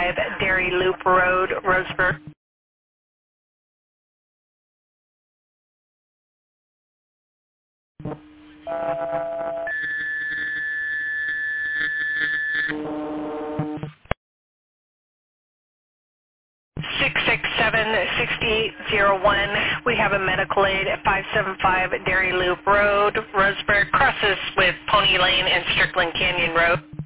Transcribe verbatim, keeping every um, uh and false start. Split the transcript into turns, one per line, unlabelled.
five Dairy Loop Road, Roseburg. six six seven, six eight zero one. We have a medical aid at five seven five Dairy Loop Road, Roseburg, crosses with Pony Lane and Strickland Canyon Road.